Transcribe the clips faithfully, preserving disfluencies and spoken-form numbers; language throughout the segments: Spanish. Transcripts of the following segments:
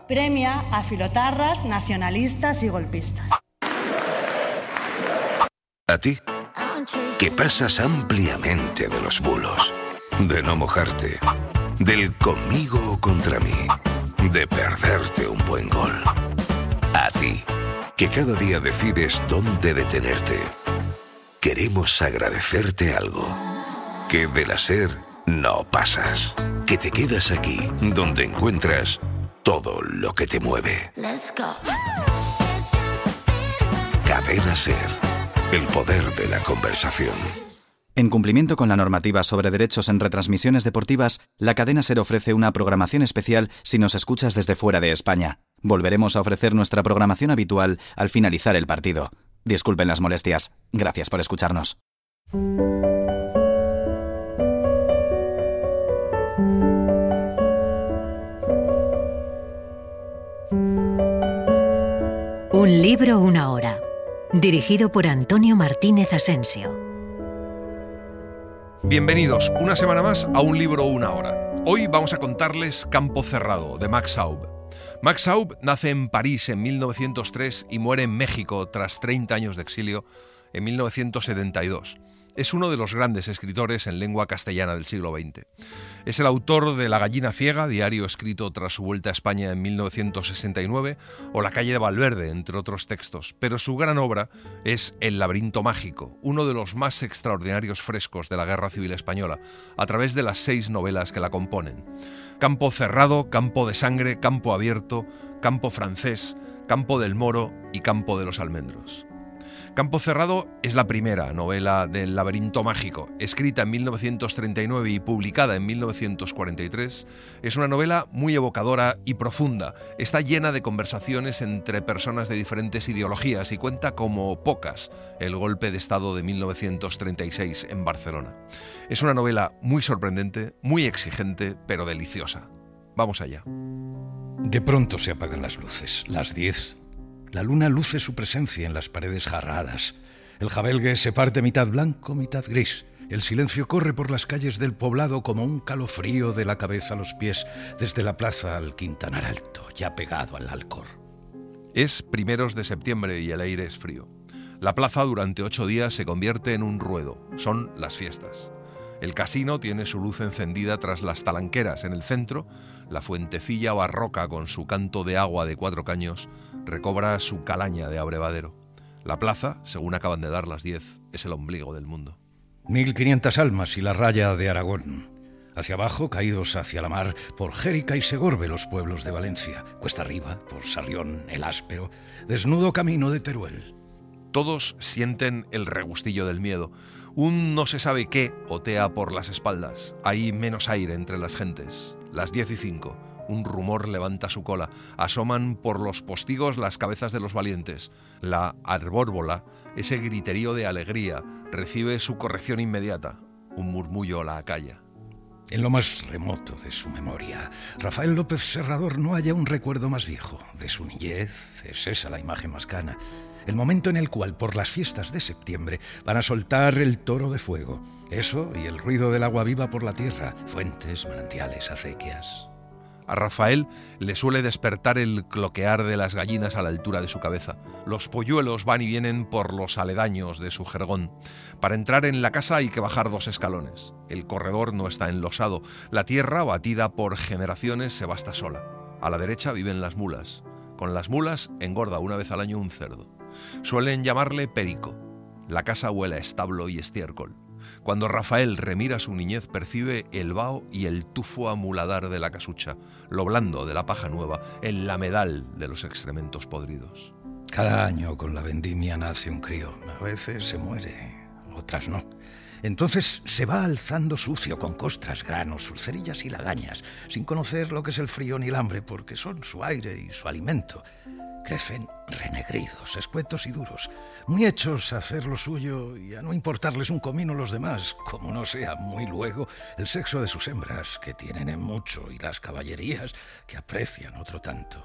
Premia a filotarras, nacionalistas y golpistas. A ti, que pasas ampliamente de los bulos, de no mojarte, del conmigo o contra mí, de perderte un buen gol. A ti, que cada día decides dónde detenerte. Queremos agradecerte algo. Que de la SER no pasas. Que te quedas aquí, donde encuentras todo lo que te mueve. Cadena SER. El poder de la conversación. En cumplimiento con la normativa sobre derechos en retransmisiones deportivas, la cadena SER ofrece una programación especial si nos escuchas desde fuera de España. Volveremos a ofrecer nuestra programación habitual al finalizar el partido. Disculpen las molestias. Gracias por escucharnos. Un libro, una hora. Dirigido por Antonio Martínez Asensio. Bienvenidos una semana más a Un libro, una hora. Hoy vamos a contarles Campo Cerrado, de Max Aub. Max Aub nace en París en mil novecientos tres y muere en México tras treinta años de exilio en mil novecientos setenta y dos. Es uno de los grandes escritores en lengua castellana del siglo veinte. Es el autor de La gallina ciega, diario escrito tras su vuelta a España en mil novecientos sesenta y nueve, o La calle de Valverde, entre otros textos. Pero su gran obra es El laberinto mágico, uno de los más extraordinarios frescos de la Guerra Civil Española, a través de las seis novelas que la componen. Campo cerrado, campo de sangre, campo abierto, campo francés, campo del Moro y campo de los almendros. Campo Cerrado es la primera novela del laberinto mágico, escrita en mil novecientos treinta y nueve y publicada en mil novecientos cuarenta y tres. Es una novela muy evocadora y profunda. Está llena de conversaciones entre personas de diferentes ideologías y cuenta como pocas el golpe de Estado de mil novecientos treinta y seis en Barcelona. Es una novela muy sorprendente, muy exigente, pero deliciosa. Vamos allá. De pronto se apagan las luces, las diez. La luna luce su presencia en las paredes jarradas. El jabelgue se parte mitad blanco, mitad gris. El silencio corre por las calles del poblado como un calofrío de la cabeza a los pies, desde la plaza al Quintanar Alto, ya pegado al Alcor. Es primeros de septiembre y el aire es frío. La plaza durante ocho días se convierte en un ruedo. Son las fiestas. El casino tiene su luz encendida tras las talanqueras. En el centro, la fuentecilla barroca con su canto de agua de cuatro caños recobra su calaña de abrevadero. La plaza, según acaban de dar las diez, es el ombligo del mundo. Mil quinientas almas y la raya de Aragón. Hacia abajo, caídos hacia la mar, por Jérica y Segorbe, los pueblos de Valencia. Cuesta arriba, por Sarrión, el áspero, desnudo camino de Teruel. Todos sienten el regustillo del miedo. Un no se sabe qué otea por las espaldas. Hay menos aire entre las gentes. Las diez y cinco. Un rumor levanta su cola. Asoman por los postigos las cabezas de los valientes. La arbórbola, ese griterío de alegría, recibe su corrección inmediata. Un murmullo la acalla. En lo más remoto de su memoria, Rafael López Serrador no halla un recuerdo más viejo. De su niñez es esa la imagen más cana. El momento en el cual, por las fiestas de septiembre, van a soltar el toro de fuego. Eso y el ruido del agua viva por la tierra, fuentes, manantiales, acequias. A Rafael le suele despertar el cloquear de las gallinas a la altura de su cabeza. Los polluelos van y vienen por los aledaños de su jergón. Para entrar en la casa hay que bajar dos escalones. El corredor no está enlosado. La tierra, batida por generaciones, se basta sola. A la derecha viven las mulas. Con las mulas engorda una vez al año un cerdo. Suelen llamarle Perico. La casa huele a establo y estiércol. Cuando Rafael remira su niñez, percibe el vaho y el tufo a muladar de la casucha, lo blando de la paja nueva, el lamedal de los excrementos podridos. Cada año con la vendimia nace un crío. A veces se muere, otras no. Entonces se va alzando sucio con costras, granos, sulcerillas y lagañas, sin conocer lo que es el frío ni el hambre, porque son su aire y su alimento. Crecen renegridos, escuetos y duros, muy hechos a hacer lo suyo y a no importarles un comino los demás, como no sea muy luego el sexo de sus hembras, que tienen en mucho, y las caballerías, que aprecian otro tanto.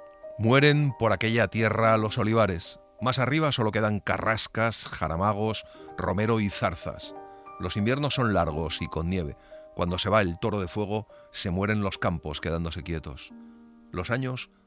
Mueren por aquella tierra los olivares. Más arriba solo quedan carrascas, jaramagos, romero y zarzas. Los inviernos son largos y con nieve. Cuando se va el toro de fuego, se mueren los campos quedándose quietos. Los años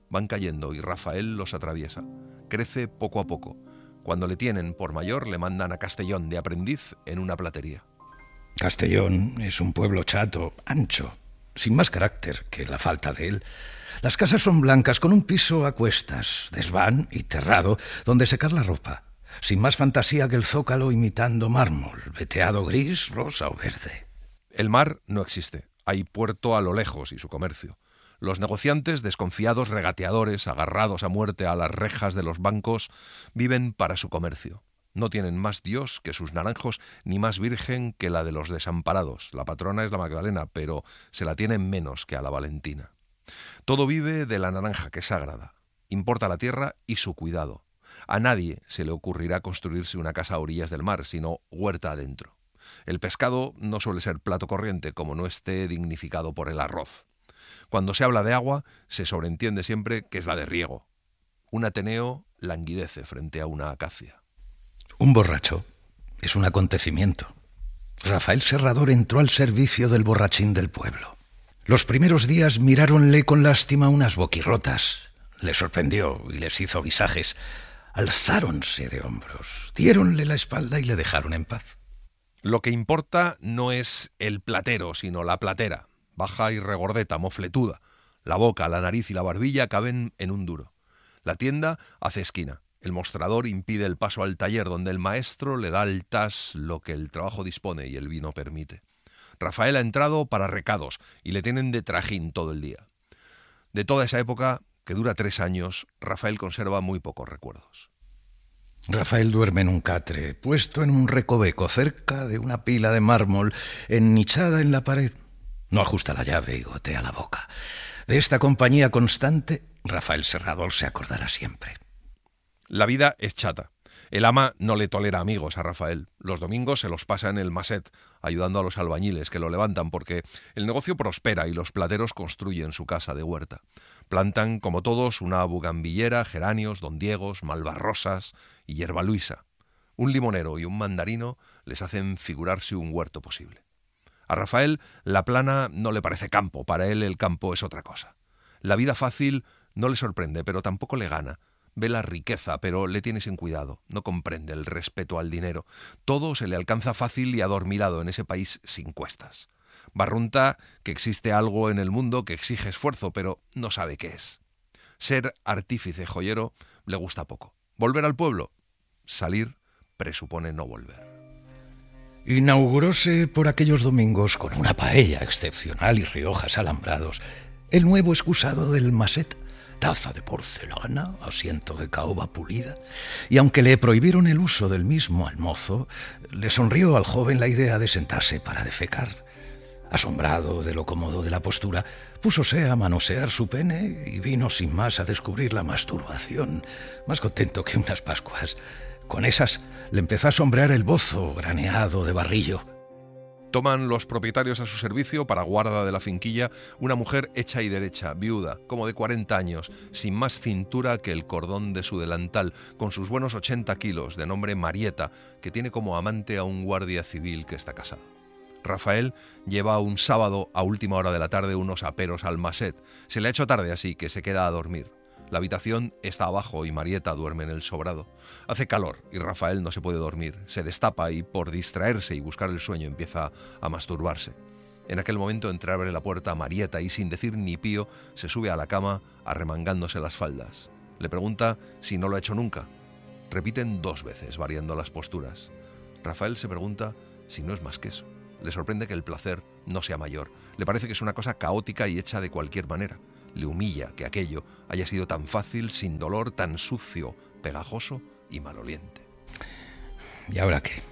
van cayendo y Rafael los atraviesa. Crece poco a poco. Cuando le tienen por mayor, le mandan a Castellón de aprendiz en una platería. Castellón es un pueblo chato, ancho, sin más carácter que la falta de él. Las casas son blancas, con un piso a cuestas, desván y terrado, donde secar la ropa, sin más fantasía que el zócalo imitando mármol, veteado gris, rosa o verde. El mar no existe. Hay puerto a lo lejos y su comercio. Los negociantes, desconfiados regateadores, agarrados a muerte a las rejas de los bancos, viven para su comercio. No tienen más Dios que sus naranjos, ni más virgen que la de los desamparados. La patrona es la Magdalena, pero se la tienen menos que a la Valentina. Todo vive de la naranja, que es sagrada. Importa la tierra y su cuidado. A nadie se le ocurrirá construirse una casa a orillas del mar, sino huerta adentro. El pescado no suele ser plato corriente, como no esté dignificado por el arroz. Cuando se habla de agua, se sobreentiende siempre que es la de riego. Un Ateneo languidece frente a una acacia. Un borracho es un acontecimiento. Rafael Serrador entró al servicio del borrachín del pueblo. Los primeros días miráronle con lástima unas boquirrotas. Le sorprendió y les hizo visajes. Alzáronse de hombros, diéronle la espalda y le dejaron en paz. Lo que importa no es el platero, sino la platera. Baja y regordeta, mofletuda. La boca, la nariz y la barbilla caben en un duro. La tienda hace esquina. El mostrador impide el paso al taller, donde el maestro le da al tas lo que el trabajo dispone y el vino permite. Rafael ha entrado para recados y le tienen de trajín todo el día. De toda esa época, que dura tres años, Rafael conserva muy pocos recuerdos. Rafael duerme en un catre, puesto en un recoveco, cerca de una pila de mármol, ennichada en la pared. No ajusta la llave y gotea la boca. De esta compañía constante, Rafael Serrador se acordará siempre. La vida es chata. El ama no le tolera amigos a Rafael. Los domingos se los pasa en el maset, ayudando a los albañiles que lo levantan, porque el negocio prospera y los plateros construyen su casa de huerta. Plantan, como todos, una bugambillera, geranios, dondiegos, malvarrosas y hierba luisa. Un limonero y un mandarino les hacen figurarse un huerto posible. A Rafael la plana no le parece campo, para él el campo es otra cosa. La vida fácil no le sorprende, pero tampoco le gana. Ve la riqueza, pero le tiene sin cuidado. No comprende el respeto al dinero. Todo se le alcanza fácil y adormilado en ese país sin cuestas. Barrunta que existe algo en el mundo que exige esfuerzo, pero no sabe qué es. Ser artífice joyero le gusta poco. ¿Volver al pueblo? Salir presupone no volver. Inauguróse por aquellos domingos con una paella excepcional y riojas alambrados el nuevo excusado del maset. Taza de porcelana, asiento de caoba pulida, y aunque le prohibieron el uso del mismo al mozo, le sonrió al joven la idea de sentarse para defecar. Asombrado de lo cómodo de la postura, púsose a manosear su pene y vino sin más a descubrir la masturbación, más contento que unas pascuas. Con esas le empezó a sombrear el bozo graneado de barrillo. Toman los propietarios a su servicio, para guarda de la finquilla, una mujer hecha y derecha, viuda, como de cuarenta años, sin más cintura que el cordón de su delantal, con sus buenos ochenta kilos, de nombre Marieta, que tiene como amante a un guardia civil que está casado. Rafael lleva un sábado a última hora de la tarde unos aperos al maset. Se le ha hecho tarde, así que se queda a dormir. La habitación está abajo y Marieta duerme en el sobrado. Hace calor y Rafael no se puede dormir. Se destapa y, por distraerse y buscar el sueño, empieza a masturbarse. En aquel momento entreabre la puerta a Marieta y, sin decir ni pío, se sube a la cama arremangándose las faldas. Le pregunta si no lo ha hecho nunca. Repiten dos veces, variando las posturas. Rafael se pregunta si no es más que eso. Le sorprende que el placer no sea mayor. Le parece que es una cosa caótica y hecha de cualquier manera. Le humilla que aquello haya sido tan fácil, sin dolor, tan sucio, pegajoso y maloliente. ¿Y ahora qué?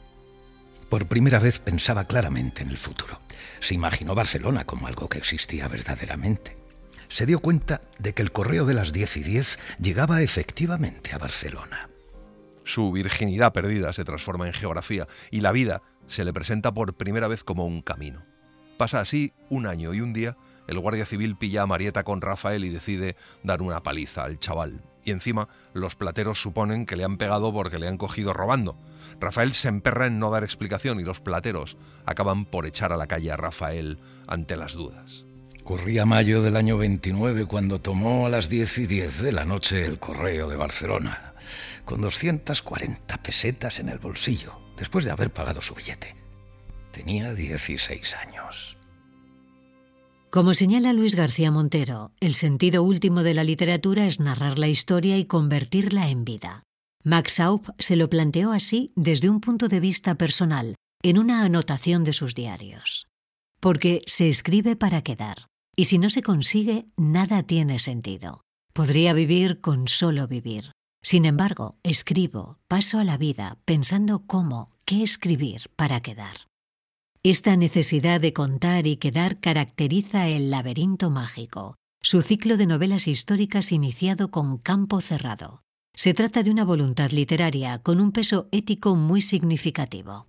Por primera vez pensaba claramente en el futuro. Se imaginó Barcelona como algo que existía verdaderamente. Se dio cuenta de que el correo de las diez y diez llegaba efectivamente a Barcelona. Su virginidad perdida se transforma en geografía y la vida se le presenta por primera vez como un camino. Pasa así un año y un día. El guardia civil pilla a Marieta con Rafael y decide dar una paliza al chaval. Y encima los plateros suponen que le han pegado porque le han cogido robando. Rafael se emperra en no dar explicación y los plateros acaban por echar a la calle a Rafael ante las dudas. Corría mayo del año veintinueve cuando tomó a las diez y diez de la noche el correo de Barcelona, con doscientas cuarenta pesetas en el bolsillo, después de haber pagado su billete. Tenía dieciséis años. Como señala Luis García Montero, el sentido último de la literatura es narrar la historia y convertirla en vida. Max Aub se lo planteó así desde un punto de vista personal, en una anotación de sus diarios. Porque se escribe para quedar, y si no se consigue, nada tiene sentido. Podría vivir con solo vivir. Sin embargo, escribo, paso a la vida pensando cómo, qué escribir para quedar. Esta necesidad de contar y quedar caracteriza El laberinto mágico, su ciclo de novelas históricas iniciado con Campo cerrado. Se trata de una voluntad literaria con un peso ético muy significativo.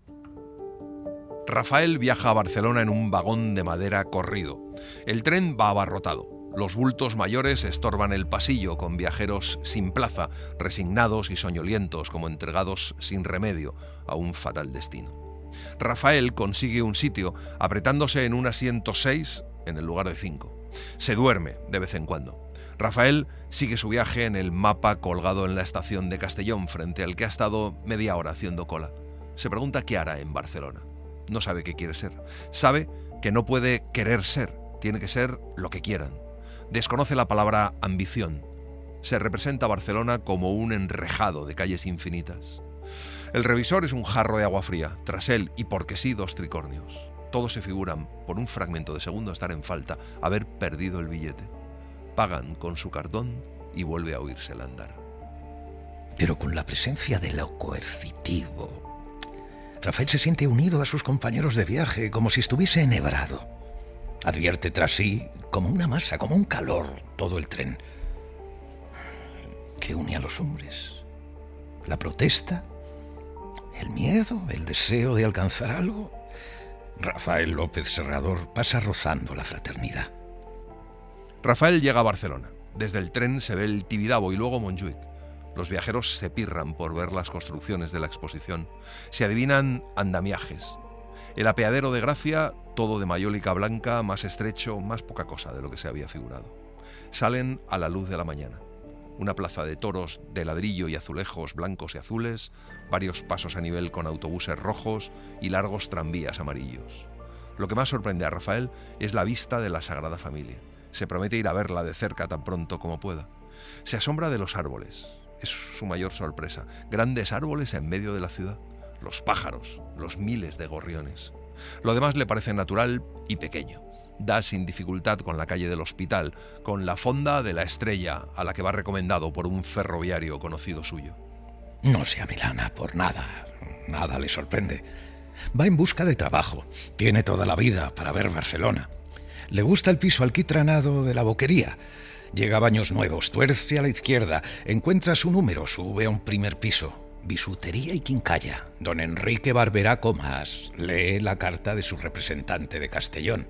Rafael viaja a Barcelona en un vagón de madera corrido. El tren va abarrotado. Los bultos mayores estorban el pasillo con viajeros sin plaza, resignados y soñolientos como entregados sin remedio a un fatal destino. Rafael consigue un sitio apretándose en un asiento seis en el lugar de cinco. Se duerme de vez en cuando. Rafael sigue su viaje en el mapa colgado en la estación de Castellón, frente al que ha estado media hora haciendo cola. Se pregunta qué hará en Barcelona. No sabe qué quiere ser. Sabe que no puede querer ser, tiene que ser lo que quieran. Desconoce la palabra ambición. Se representa a Barcelona como un enrejado de calles infinitas. El revisor es un jarro de agua fría, tras él, y porque sí, dos tricornios. Todos se figuran, por un fragmento de segundo, estar en falta, haber perdido el billete. Pagan con su cartón y vuelve a oírse el andar. Pero con la presencia de lo coercitivo, Rafael se siente unido a sus compañeros de viaje, como si estuviese enhebrado. Advierte tras sí, como una masa, como un calor, todo el tren. ¿Qué une a los hombres? ¿La protesta? ¿El miedo? ¿El deseo de alcanzar algo? Rafael López Serrador pasa rozando la fraternidad. Rafael llega a Barcelona. Desde el tren se ve el Tibidabo y luego Montjuïc. Los viajeros se pirran por ver las construcciones de la exposición. Se adivinan andamiajes. El apeadero de Gracia, todo de mayólica blanca, más estrecho, más poca cosa de lo que se había figurado. Salen a la luz de la mañana. Una plaza de toros de ladrillo y azulejos blancos y azules, varios pasos a nivel con autobuses rojos y largos tranvías amarillos. Lo que más sorprende a Rafael es la vista de la Sagrada Familia. Se promete ir a verla de cerca tan pronto como pueda. Se asombra de los árboles. Es su mayor sorpresa. Grandes árboles en medio de la ciudad. Los pájaros, los miles de gorriones. Lo demás le parece natural y pequeño. Da sin dificultad con la calle del Hospital, con la fonda de la Estrella, a la que va recomendado por un ferroviario conocido suyo. No se amilana por nada, nada le sorprende. Va en busca de trabajo, tiene toda la vida para ver Barcelona. Le gusta el piso alquitranado de la Boquería. Llega a Baños Nuevos, tuerce a la izquierda, encuentra su número, sube a un primer piso. Bisutería y quincalla. Don Enrique Barberá Comas lee la carta de su representante de Castellón.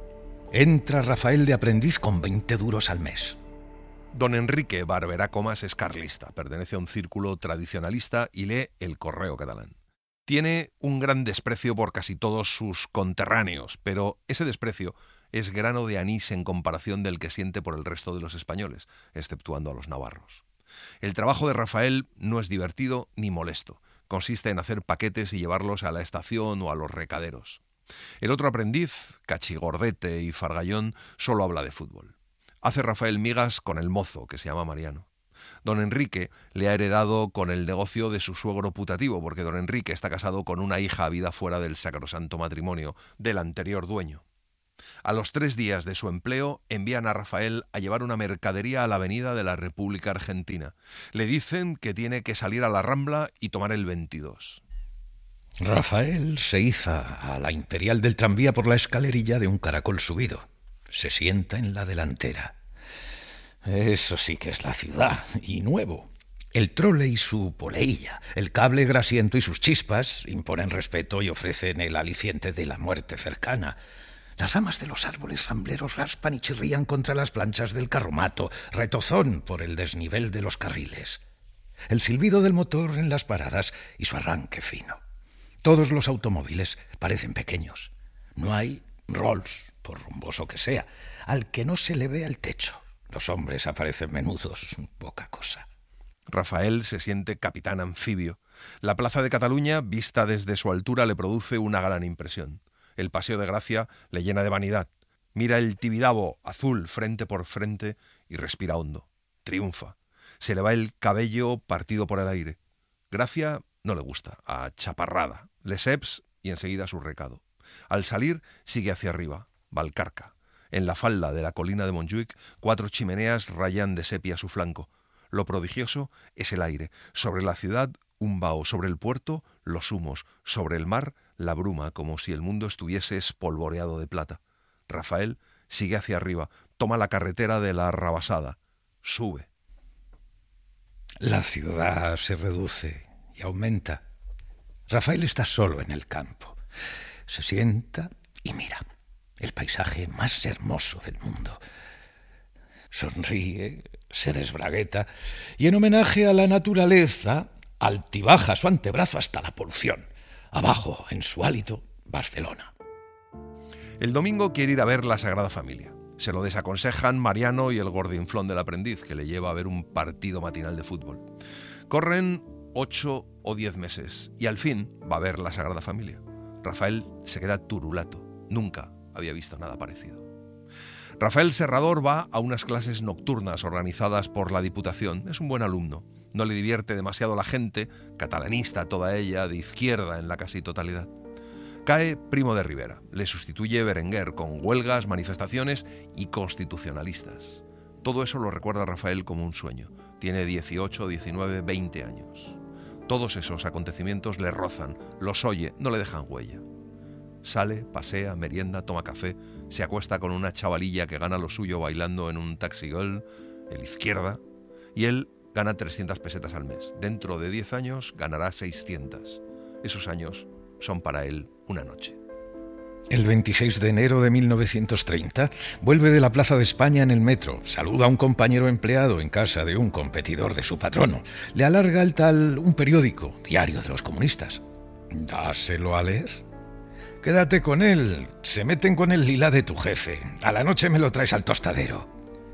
Entra Rafael de aprendiz con veinte duros al mes. Don Enrique Barberá Comas es carlista, pertenece a un círculo tradicionalista y lee El Correo catalán. Tiene un gran desprecio por casi todos sus conterráneos, pero ese desprecio es grano de anís en comparación del que siente por el resto de los españoles, exceptuando a los navarros. El trabajo de Rafael no es divertido ni molesto. Consiste en hacer paquetes y llevarlos a la estación o a los recaderos. El otro aprendiz, cachigordete y fargallón, solo habla de fútbol. Hace Rafael migas con el mozo, que se llama Mariano. Don Enrique le ha heredado con el negocio de su suegro putativo, porque don Enrique está casado con una hija habida fuera del sacrosanto matrimonio del anterior dueño. A los tres días de su empleo envían a Rafael a llevar una mercadería a la avenida de la República Argentina. Le dicen que tiene que salir a la Rambla y tomar el veintidós. Rafael se iza a la imperial del tranvía por la escalerilla de un caracol subido. Se sienta en la delantera. Eso sí que es la ciudad, y nuevo. El trole y su poleilla, el cable grasiento y sus chispas imponen respeto y ofrecen el aliciente de la muerte cercana. Las ramas de los árboles rambleros raspan y chirrían contra las planchas del carromato, retozón por el desnivel de los carriles. El silbido del motor en las paradas y su arranque fino. Todos los automóviles parecen pequeños. No hay Rolls, por rumboso que sea, al que no se le vea el techo. Los hombres aparecen menudos, poca cosa. Rafael se siente capitán anfibio. La plaza de Cataluña, vista desde su altura, le produce una gran impresión. El Paseo de Gracia le llena de vanidad. Mira el Tibidabo azul frente por frente y respira hondo. Triunfa. Se le va el cabello partido por el aire. Gracia no le gusta, achaparrada. Lesseps y enseguida su recado. Al salir sigue hacia arriba, Valcarca. En la falda de la colina de Montjuic, cuatro chimeneas rayan de sepia su flanco. Lo prodigioso es el aire. Sobre la ciudad, un vaho. Sobre el puerto, los humos. Sobre el mar, la bruma, como si el mundo estuviese espolvoreado de plata. Rafael sigue hacia arriba, toma la carretera de la Rabasada. Sube. La ciudad se reduce y aumenta. Rafael está solo en el campo. Se sienta y mira el paisaje más hermoso del mundo. Sonríe, se desbragueta y en homenaje a la naturaleza altibaja su antebrazo hasta la polución. Abajo, en su hálito, Barcelona. El domingo quiere ir a ver la Sagrada Familia. Se lo desaconsejan Mariano y el gordinflón del aprendiz, que le lleva a ver un partido matinal de fútbol. Corren ocho o diez meses y al fin va a ver la Sagrada Familia. Rafael se queda turulato. Nunca había visto nada parecido. Rafael Serrador va a unas clases nocturnas organizadas por la Diputación. Es un buen alumno. No le divierte demasiado la gente, catalanista toda ella, de izquierda en la casi totalidad. Cae Primo de Rivera. Le sustituye Berenguer con huelgas, manifestaciones y constitucionalistas. Todo eso lo recuerda Rafael como un sueño. Tiene dieciocho, diecinueve, veinte años. Todos esos acontecimientos le rozan, los oye, no le dejan huella. Sale, pasea, merienda, toma café, se acuesta con una chavalilla que gana lo suyo bailando en un taxi girl, el izquierda, y él gana trescientas pesetas al mes. Dentro de diez años ganará seiscientas. Esos años son para él una noche. El veintiséis de enero de mil novecientos treinta vuelve de la Plaza de España en el metro, saluda a un compañero empleado en casa de un competidor de su patrono, le alarga el tal un periódico, Diario de los Comunistas. Dáselo a leer. Quédate con él, se meten con el lila de tu jefe, a la noche me lo traes al tostadero.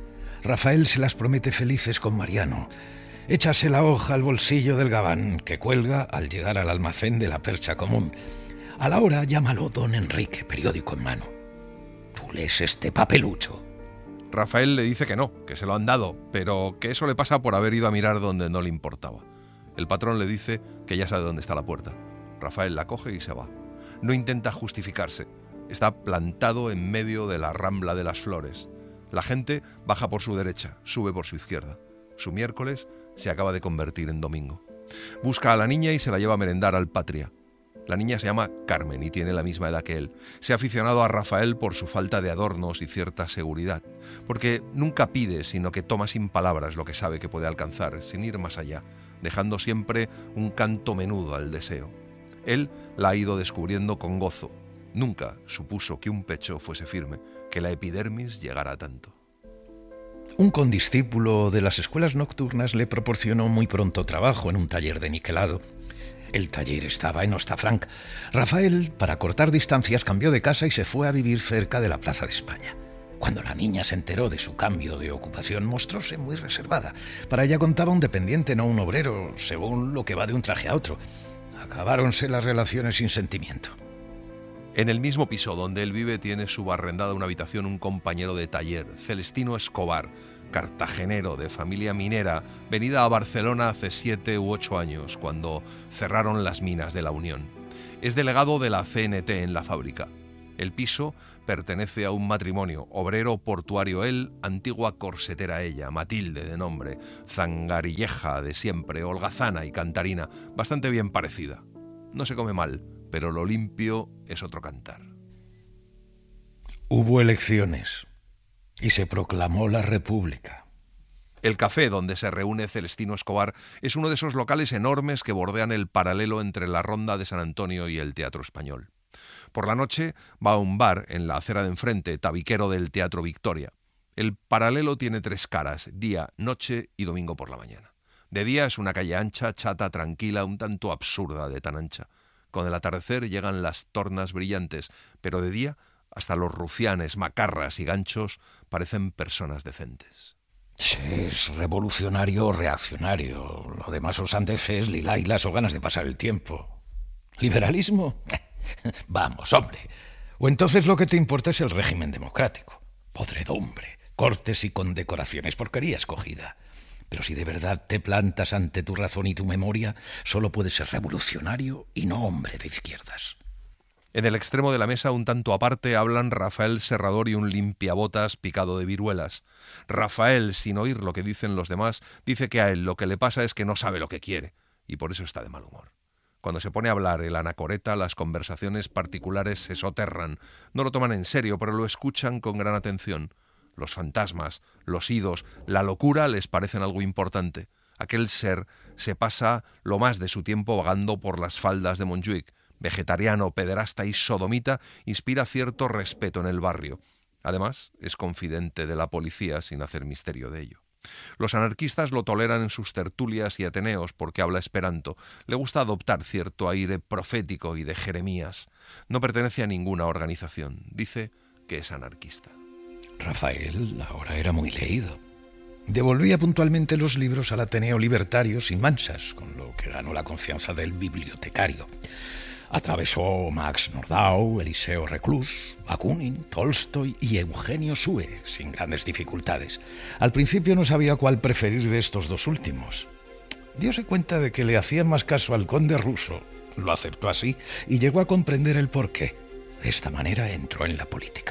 Rafael se las promete felices con Mariano. Échase la hoja al bolsillo del gabán que cuelga al llegar al almacén de la Percha Común. A la hora llámalo don Enrique, periódico en mano. ¿Tú lees este papelucho? Rafael le dice que no, que se lo han dado, pero que eso le pasa por haber ido a mirar donde no le importaba. El patrón le dice que ya sabe dónde está la puerta. Rafael la coge y se va. No intenta justificarse. Está plantado en medio de la Rambla de las Flores. La gente baja por su derecha, sube por su izquierda. Su miércoles se acaba de convertir en domingo. Busca a la niña y se la lleva a merendar al Patria. La niña se llama Carmen y tiene la misma edad que él. Se ha aficionado a Rafael por su falta de adornos y cierta seguridad, porque nunca pide, sino que toma sin palabras lo que sabe que puede alcanzar, sin ir más allá, dejando siempre un canto menudo al deseo. Él la ha ido descubriendo con gozo. Nunca supuso que un pecho fuese firme, que la epidermis llegara a tanto. Un condiscípulo de las escuelas nocturnas le proporcionó muy pronto trabajo en un taller de niquelado. El taller estaba en Hostafranc. Rafael, para cortar distancias, cambió de casa y se fue a vivir cerca de la Plaza de España. Cuando la niña se enteró de su cambio de ocupación, mostróse muy reservada. Para ella contaba un dependiente, no un obrero, según lo que va de un traje a otro. Acabáronse las relaciones sin sentimiento. En el mismo piso donde él vive tiene subarrendada una habitación un compañero de taller, Celestino Escobar, cartagenero de familia minera, venida a Barcelona hace siete u ocho años, cuando cerraron las minas de la Unión. Es delegado de la C N T en la fábrica. El piso pertenece a un matrimonio, obrero portuario él, antigua corsetera ella, Matilde de nombre, zangarilleja de siempre, holgazana y cantarina, bastante bien parecida. No se come mal, pero lo limpio es otro cantar. Hubo elecciones y se proclamó la República. El café donde se reúne Celestino Escobar es uno de esos locales enormes que bordean el paralelo entre la Ronda de San Antonio y el Teatro Español. Por la noche va a un bar en la acera de enfrente, tabiquero del Teatro Victoria. El paralelo tiene tres caras, día, noche y domingo por la mañana. De día es una calle ancha, chata, tranquila, un tanto absurda de tan ancha. Con el atardecer llegan las tornas brillantes, pero de día Hasta los rufianes, macarras y ganchos parecen personas decentes. Es revolucionario o reaccionario. Lo demás os sandeces, lilailas o ganas de pasar el tiempo. ¿Liberalismo? Vamos, hombre. O entonces lo que te importa es el régimen democrático. Podredumbre, cortes y condecoraciones, porquería escogida. Pero si de verdad te plantas ante tu razón y tu memoria, solo puedes ser revolucionario y no hombre de izquierdas. En el extremo de la mesa, un tanto aparte, hablan Rafael Serrador y un limpiabotas picado de viruelas. Rafael, sin oír lo que dicen los demás, dice que a él lo que le pasa es que no sabe lo que quiere, y por eso está de mal humor. Cuando se pone a hablar el anacoreta, las conversaciones particulares se soterran. No lo toman en serio, pero lo escuchan con gran atención. Los fantasmas, los idos, la locura les parecen algo importante. Aquel ser se pasa lo más de su tiempo vagando por las faldas de Montjuic. Vegetariano, pederasta y sodomita, inspira cierto respeto en el barrio. Además, es confidente de la policía sin hacer misterio de ello. Los anarquistas lo toleran en sus tertulias y ateneos porque habla esperanto. Le gusta adoptar cierto aire profético y de Jeremías. No pertenece a ninguna organización. Dice que es anarquista. Rafael ahora era muy leído. Devolvía puntualmente los libros al Ateneo Libertario sin manchas, con lo que ganó la confianza del bibliotecario. Atravesó Max Nordau, Eliseo Reclus, Bakunin, Tolstoy y Eugenio Sue sin grandes dificultades. Al principio no sabía cuál preferir de estos dos últimos. Diose cuenta de que le hacían más caso al conde ruso, lo aceptó así y llegó a comprender el porqué. De esta manera entró en la política.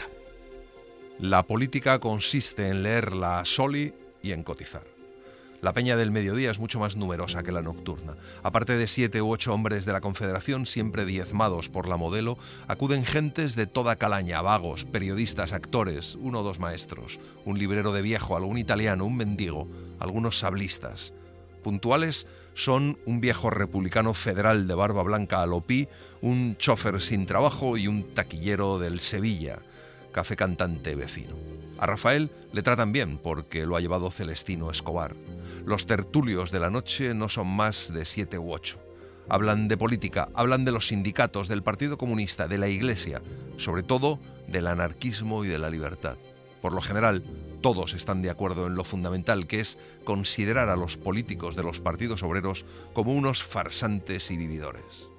La política consiste en leerla a soli y en cotizar. La peña del mediodía es mucho más numerosa que la nocturna. Aparte de siete u ocho hombres de la Confederación, siempre diezmados por la Modelo, acuden gentes de toda calaña, vagos, periodistas, actores, uno o dos maestros, un librero de viejo, algún italiano, un mendigo, algunos sablistas. Puntuales son un viejo republicano federal de barba blanca a lopí, un chofer sin trabajo y un taquillero del Sevilla, café cantante vecino. A Rafael le tratan bien porque lo ha llevado Celestino Escobar. Los tertulios de la noche no son más de siete u ocho. Hablan de política, hablan de los sindicatos, del Partido Comunista, de la Iglesia, sobre todo del anarquismo y de la libertad. Por lo general, todos están de acuerdo en lo fundamental, que es considerar a los políticos de los partidos obreros como unos farsantes y vividores.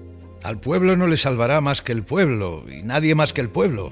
Al pueblo no le salvará más que el pueblo, y nadie más que el pueblo.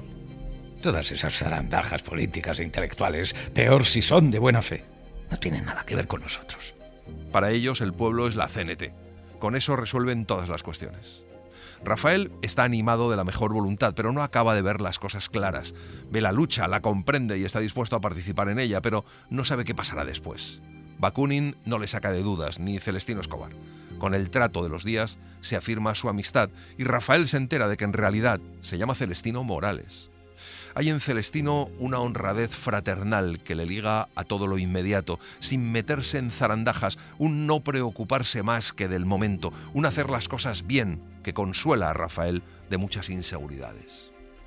Todas esas zarandajas políticas e intelectuales, peor si son de buena fe, no tienen nada que ver con nosotros. Para ellos el pueblo es la C N T. Con eso resuelven todas las cuestiones. Rafael está animado de la mejor voluntad, pero no acaba de ver las cosas claras. Ve la lucha, la comprende y está dispuesto a participar en ella, pero no sabe qué pasará después. Bakunin no le saca de dudas, ni Celestino Escobar. Con el trato de los días se afirma su amistad y Rafael se entera de que en realidad se llama Celestino Morales. Hay en Celestino una honradez fraternal que le liga a todo lo inmediato, sin meterse en zarandajas, un no preocuparse más que del momento, un hacer las cosas bien que consuela a Rafael de muchas inseguridades.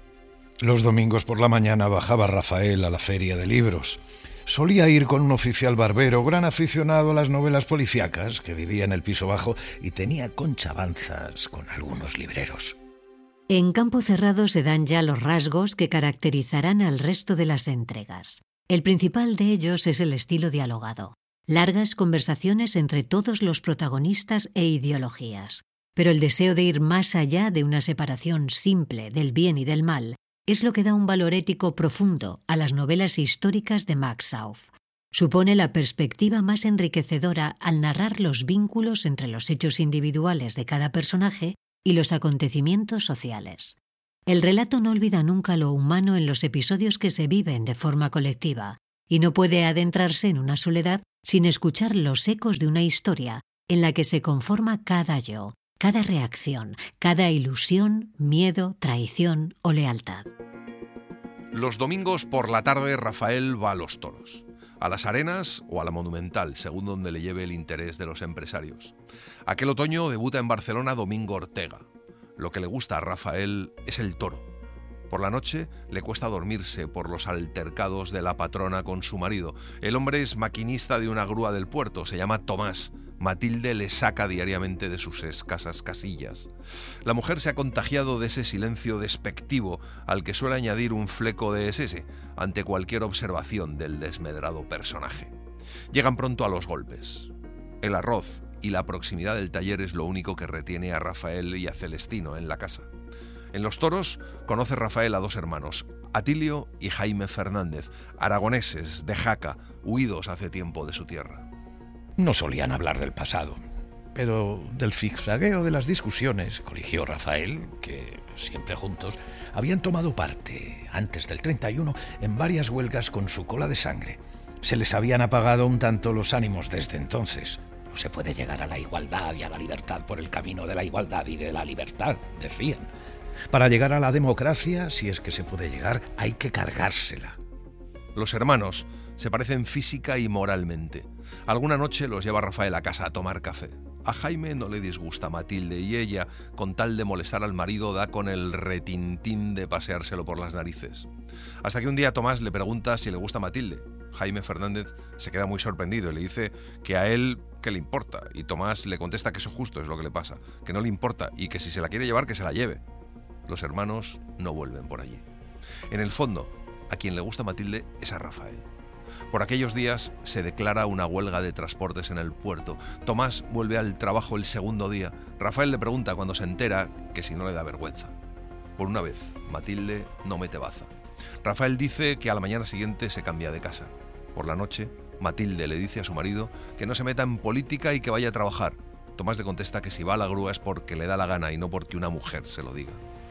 Los domingos por la mañana bajaba Rafael a la feria de libros. Solía ir con un oficial barbero, gran aficionado a las novelas policíacas, que vivía en el piso bajo y tenía conchabanzas con algunos libreros. En Campo Cerrado se dan ya los rasgos que caracterizarán al resto de las entregas. El principal de ellos es el estilo dialogado. Largas conversaciones entre todos los protagonistas e ideologías. Pero el deseo de ir más allá de una separación simple del bien y del mal es lo que da un valor ético profundo a las novelas históricas de Max Sauf. Supone la perspectiva más enriquecedora al narrar los vínculos entre los hechos individuales de cada personaje y los acontecimientos sociales. El relato no olvida nunca lo humano en los episodios que se viven de forma colectiva y no puede adentrarse en una soledad sin escuchar los ecos de una historia en la que se conforma cada yo, cada reacción, cada ilusión, miedo, traición o lealtad. Los domingos por la tarde Rafael va a los toros, a las Arenas o a la Monumental, según donde le lleve el interés de los empresarios. Aquel otoño debuta en Barcelona Domingo Ortega. Lo que le gusta a Rafael es el toro. Por la noche le cuesta dormirse por los altercados de la patrona con su marido. El hombre es maquinista de una grúa del puerto, se llama Tomás, Matilde le saca diariamente de sus escasas casillas. La mujer se ha contagiado de ese silencio despectivo al que suele añadir un fleco de esese ante cualquier observación del desmedrado personaje. Llegan pronto a los golpes. El arroz y la proximidad del taller es lo único que retiene a Rafael y a Celestino en la casa. En los toros conoce Rafael a dos hermanos, Atilio y Jaime Fernández, aragoneses de Jaca, huidos hace tiempo de su tierra. No solían hablar del pasado, pero del zigzagueo de las discusiones, corrigió Rafael, que siempre juntos habían tomado parte, antes del treinta y uno, en varias huelgas con su cola de sangre. Se les habían apagado un tanto los ánimos desde entonces. No se puede llegar a la igualdad y a la libertad por el camino de la igualdad y de la libertad, decían. Para llegar a la democracia, si es que se puede llegar, hay que cargársela. Los hermanos se parecen física y moralmente. Alguna noche los lleva Rafael a casa a tomar café. A Jaime no le disgusta Matilde y ella, con tal de molestar al marido, da con el retintín de paseárselo por las narices. Hasta que un día Tomás le pregunta si le gusta Matilde. Jaime Fernández se queda muy sorprendido y le dice que a él qué le importa. Y Tomás le contesta que eso justo es lo que le pasa, que no le importa y que si se la quiere llevar, que se la lleve. Los hermanos no vuelven por allí. En el fondo, a quien le gusta Matilde es a Rafael. Por aquellos días se declara una huelga de transportes en el puerto. Tomás vuelve al trabajo el segundo día. Rafael le pregunta cuando se entera que si no le da vergüenza. Por una vez, Matilde no mete baza. Rafael dice que a la mañana siguiente se cambia de casa. Por la noche, Matilde le dice a su marido que no se meta en política y que vaya a trabajar. Tomás le contesta que si va a la grúa es porque le da la gana y no porque una mujer se lo diga.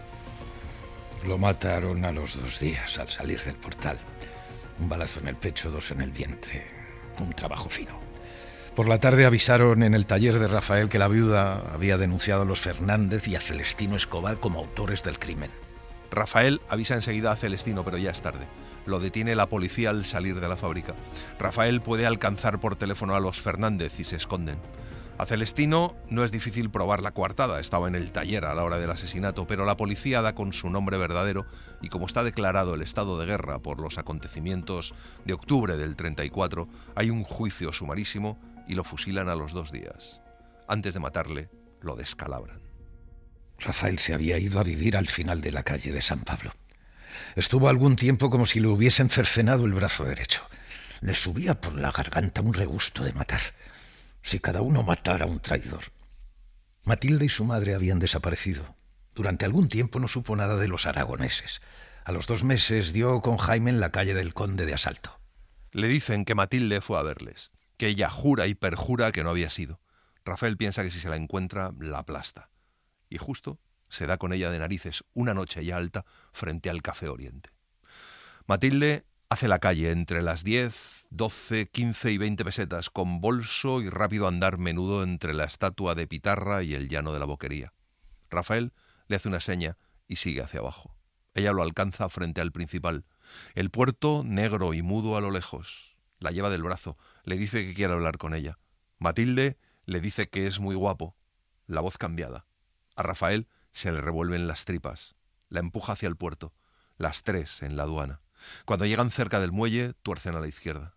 Lo mataron a los dos días al salir del portal. Un balazo en el pecho, dos en el vientre. Un trabajo fino. Por la tarde avisaron en el taller de Rafael que la viuda había denunciado a los Fernández y a Celestino Escobar como autores del crimen. Rafael avisa enseguida a Celestino, pero ya es tarde. Lo detiene la policía al salir de la fábrica. Rafael puede alcanzar por teléfono a los Fernández y se esconden. A Celestino no es difícil probar la coartada, estaba en el taller a la hora del asesinato, pero la policía da con su nombre verdadero y como está declarado el estado de guerra por los acontecimientos de octubre del treinta y cuatro, hay un juicio sumarísimo y lo fusilan a los dos días. Antes de matarle, lo descalabran. Rafael se había ido a vivir al final de la calle de San Pablo. Estuvo algún tiempo como si le hubiesen cercenado el brazo derecho. Le subía por la garganta un regusto de matar. Si cada uno matara a un traidor. Matilde y su madre habían desaparecido. Durante algún tiempo no supo nada de los aragoneses. A los dos meses dio con Jaime en la calle del Conde de Asalto. Le dicen que Matilde fue a verles, que ella jura y perjura que no había sido. Rafael piensa que si se la encuentra, la aplasta. Y justo se da con ella de narices una noche ya alta frente al Café Oriente. Matilde hace la calle entre las diez, doce, quince y veinte pesetas, con bolso y rápido andar menudo entre la estatua de Pitarra y el llano de la Boquería. Rafael le hace una seña y sigue hacia abajo. Ella lo alcanza frente al principal. El puerto negro y mudo a lo lejos. La lleva del brazo, le dice que quiere hablar con ella. Matilde le dice que es muy guapo. La voz cambiada. A Rafael se le revuelven las tripas. La empuja hacia el puerto. Las tres en la aduana. Cuando llegan cerca del muelle, tuercen a la izquierda.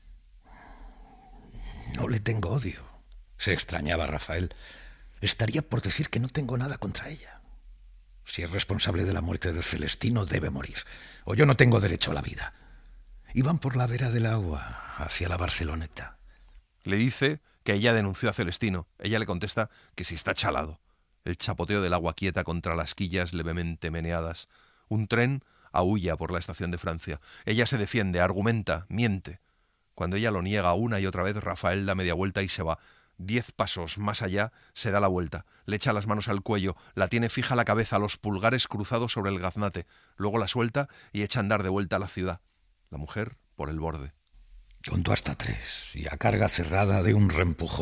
No le tengo odio, se extrañaba Rafael. Estaría por decir que no tengo nada contra ella. Si es responsable de la muerte de Celestino, debe morir. O yo no tengo derecho a la vida. Iban por la vera del agua, hacia la Barceloneta. Le dice que ella denunció a Celestino. Ella le contesta que si está chalado. El chapoteo del agua quieta contra las quillas levemente meneadas. Un tren aúlla por la estación de Francia. Ella se defiende, argumenta, miente. Cuando ella lo niega una y otra vez, Rafael da media vuelta y se va. Diez pasos más allá, se da la vuelta, le echa las manos al cuello, la tiene fija la cabeza, los pulgares cruzados sobre el gaznate, luego la suelta y echa a andar de vuelta a la ciudad. La mujer por el borde. Contó hasta tres y a carga cerrada de un reempujón